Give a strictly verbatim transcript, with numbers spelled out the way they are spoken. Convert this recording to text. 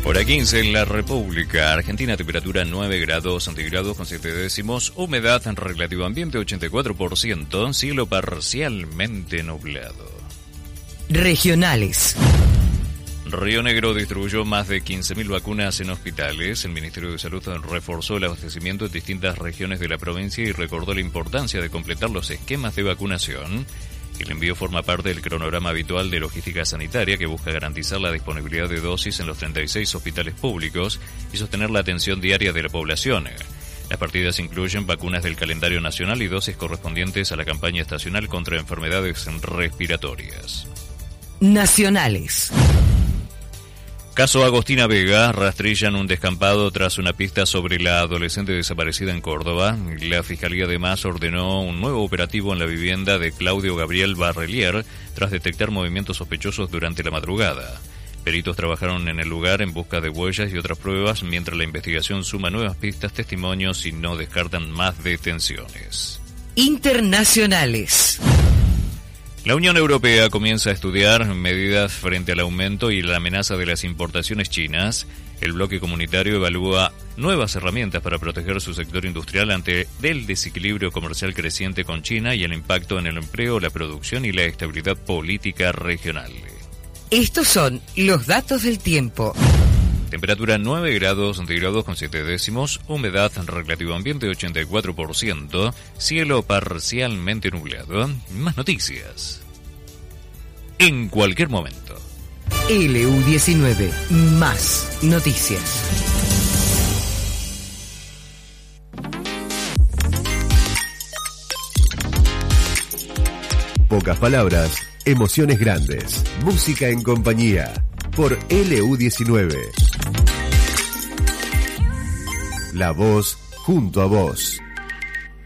Hora quince en la República Argentina, temperatura nueve grados centígrados con siete décimos, humedad en relativo ambiente ochenta y cuatro por ciento, cielo parcialmente nublado. Regionales. Río Negro distribuyó más de quince mil vacunas en hospitales. El Ministerio de Salud reforzó el abastecimiento en distintas regiones de la provincia y recordó la importancia de completar los esquemas de vacunación. El envío forma parte del cronograma habitual de logística sanitaria que busca garantizar la disponibilidad de dosis en los treinta y seis hospitales públicos y sostener la atención diaria de la población. Las partidas incluyen vacunas del calendario nacional y dosis correspondientes a la campaña estacional contra enfermedades respiratorias. Nacionales. Caso Agostina Vega, rastrillan un descampado tras una pista sobre la adolescente desaparecida en Córdoba. La Fiscalía además ordenó un nuevo operativo en la vivienda de Claudio Gabriel Barrelier tras detectar movimientos sospechosos durante la madrugada. Peritos trabajaron en el lugar en busca de huellas y otras pruebas, mientras la investigación suma nuevas pistas, testimonios y no descartan más detenciones. Internacionales. La Unión Europea comienza a estudiar medidas frente al aumento y la amenaza de las importaciones chinas. El bloque comunitario evalúa nuevas herramientas para proteger su sector industrial ante el desequilibrio comercial creciente con China y el impacto en el empleo, la producción y la estabilidad política regional. Estos son los datos del tiempo. Temperatura nueve grados centígrados con siete décimos, humedad en relativo ambiente ochenta y cuatro por ciento, cielo parcialmente nublado. Más noticias en cualquier momento. L U diecinueve, más noticias. Pocas palabras, emociones grandes. Música en compañía. Por L U diecinueve. La voz junto a vos.